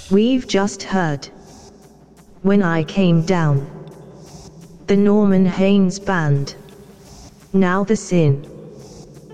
We've just heard When I Came Down, the Norman Haynes Band. Now the Sin.